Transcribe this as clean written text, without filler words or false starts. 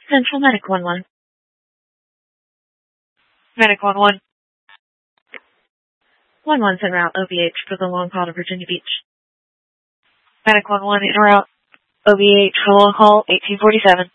Central Medic 1-1. Medic 1-1. 1-1's en route OVH for the long haul to Virginia Beach. Medic 1-1 en route OVH for long haul 1847.